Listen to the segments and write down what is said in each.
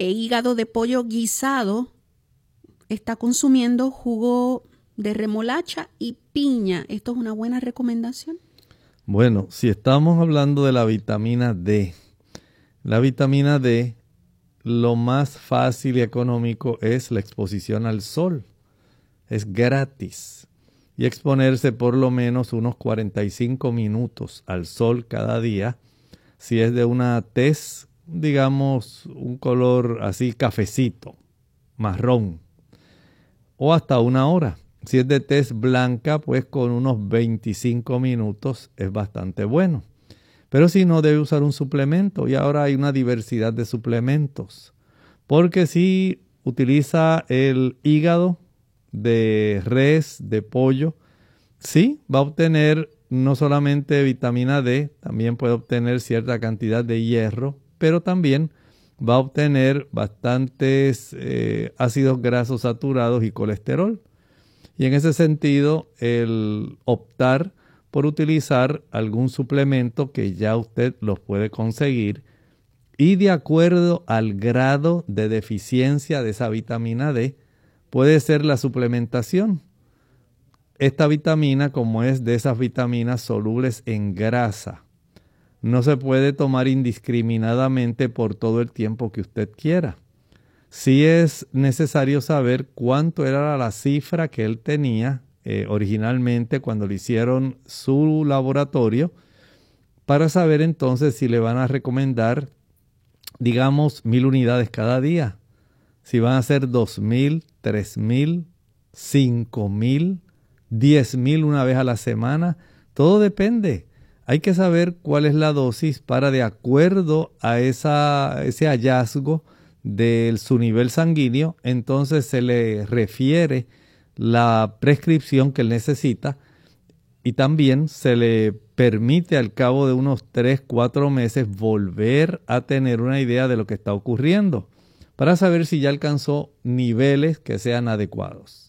hígado de pollo guisado, está consumiendo jugo de remolacha y piña. ¿Esto es una buena recomendación? Bueno, si estamos hablando de la vitamina D, lo más fácil y económico es la exposición al sol. Es gratis. Y exponerse por lo menos unos 45 minutos al sol cada día. Si es de una tez, digamos, un color así cafecito, marrón, o hasta una hora. Si es de tez blanca, pues con unos 25 minutos es bastante bueno. Pero si no, debe usar un suplemento. Y ahora hay una diversidad de suplementos. Porque si utiliza el hígado de res, de pollo, sí, va a obtener no solamente vitamina D, también puede obtener cierta cantidad de hierro, pero también va a obtener bastantes ácidos grasos saturados y colesterol. Y en ese sentido, el optar por utilizar algún suplemento que ya usted los puede conseguir y de acuerdo al grado de deficiencia de esa vitamina D, puede ser la suplementación. Esta vitamina, como es de esas vitaminas solubles en grasa, no se puede tomar indiscriminadamente por todo el tiempo que usted quiera. Sí es necesario saber cuánto era la cifra que él tenía originalmente cuando le hicieron su laboratorio, para saber entonces si le van a recomendar, digamos, 1000 unidades cada día. Si van a ser 2000, 3000, 5000, 10,000 una vez a la semana, todo depende. Hay que saber cuál es la dosis para, de acuerdo a ese hallazgo de su nivel sanguíneo, entonces se le refiere la prescripción que él necesita y también se le permite al cabo de unos 3-4 meses volver a tener una idea de lo que está ocurriendo para saber si ya alcanzó niveles que sean adecuados.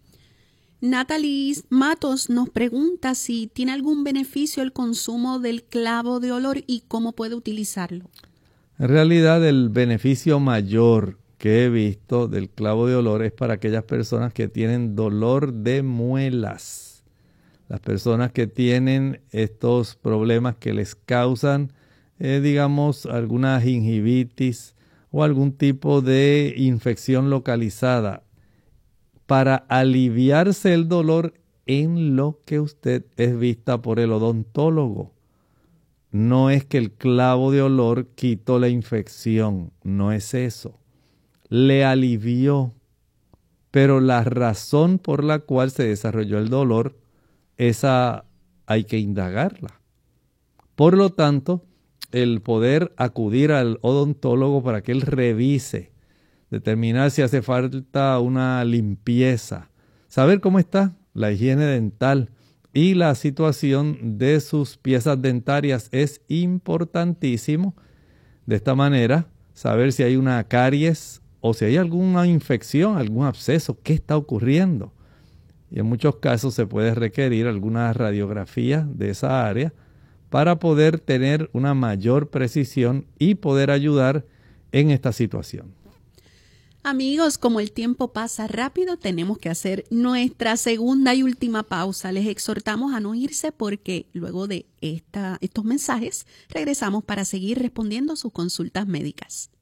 Natalie Matos nos pregunta si tiene algún beneficio el consumo del clavo de olor y cómo puede utilizarlo. En realidad, el beneficio mayor que he visto del clavo de olor es para aquellas personas que tienen dolor de muelas. Las personas que tienen estos problemas que les causan, digamos, alguna gingivitis o algún tipo de infección localizada, para aliviarse el dolor en lo que usted es vista por el odontólogo. No es que el clavo de olor quitó la infección, no es eso. Le alivió, pero la razón por la cual se desarrolló el dolor, esa hay que indagarla. Por lo tanto, el poder acudir al odontólogo para que él revise, determinar si hace falta una limpieza, saber cómo está la higiene dental y la situación de sus piezas dentarias es importantísimo. De esta manera, saber si hay una caries o si hay alguna infección, algún absceso, qué está ocurriendo. Y en muchos casos se puede requerir alguna radiografía de esa área para poder tener una mayor precisión y poder ayudar en esta situación. Amigos, como el tiempo pasa rápido, tenemos que hacer nuestra segunda y última pausa. Les exhortamos a no irse porque luego de estos mensajes regresamos para seguir respondiendo sus consultas médicas.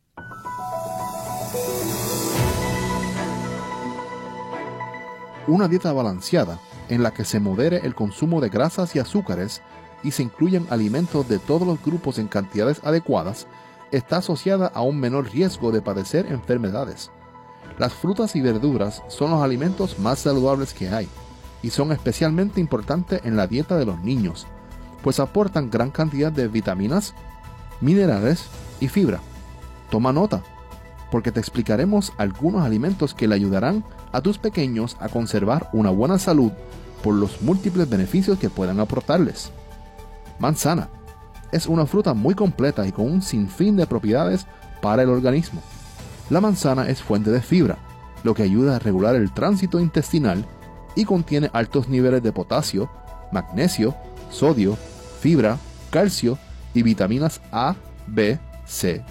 Una dieta balanceada en la que se modere el consumo de grasas y azúcares y se incluyan alimentos de todos los grupos en cantidades adecuadas está asociada a un menor riesgo de padecer enfermedades. Las frutas y verduras son los alimentos más saludables que hay y son especialmente importantes en la dieta de los niños, pues aportan gran cantidad de vitaminas, minerales y fibra. Toma nota, porque te explicaremos algunos alimentos que le ayudarán a tus pequeños a conservar una buena salud por los múltiples beneficios que puedan aportarles. Manzana. Es una fruta muy completa y con un sinfín de propiedades para el organismo. La manzana es fuente de fibra, lo que ayuda a regular el tránsito intestinal y contiene altos niveles de potasio, magnesio, sodio, fibra, calcio y vitaminas A, B, C